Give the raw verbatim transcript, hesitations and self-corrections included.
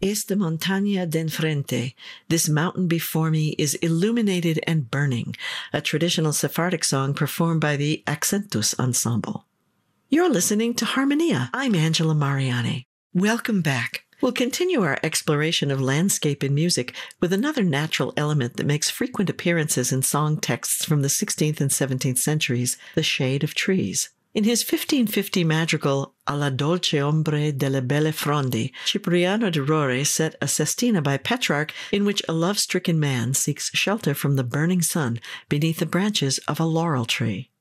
Esta montaña de enfrente, this mountain before me, is illuminated and burning, a traditional Sephardic song performed by the Accentus Ensemble. You're listening to Harmonia. I'm Angela Mariani. Welcome back. We'll continue our exploration of landscape in music with another natural element that makes frequent appearances in song texts from the sixteenth and seventeenth centuries, the shade of trees. In his fifteen fifty madrigal Alla dolce ombre delle belle frondi, Cipriano de Rore set a sestina by Petrarch in which a love-stricken man seeks shelter from the burning sun beneath the branches of a laurel tree.